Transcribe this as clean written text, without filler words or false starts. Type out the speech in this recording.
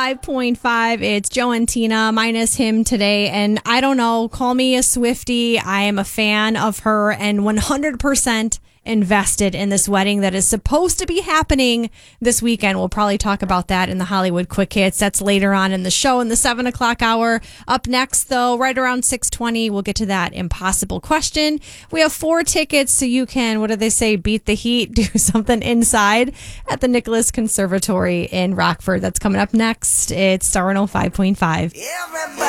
105.5. It's Joe and Tina minus him today. And I don't know, call me a Swiftie. I am a fan of her and 100% invested in this wedding that is supposed to be happening this weekend. We'll probably talk about that in the Hollywood Quick Hits. That's later on in the show in the 7 o'clock hour. Up next, though, right around 6:20, we'll get to that impossible question. We have 4 tickets so you can, what do they say, beat the heat, do something inside at the Nicholas Conservatory in Rockford. That's coming up next. It's Star 105.5.